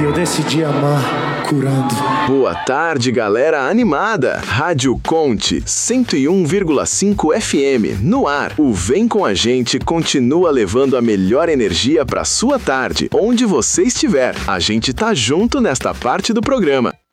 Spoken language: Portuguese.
eu decidi amar curando. Boa tarde, galera animada. Rádio Conte 101,5 FM no ar. O Vem com a Gente continua levando a melhor energia para sua tarde, onde você estiver. A gente tá junto nesta parte do programa.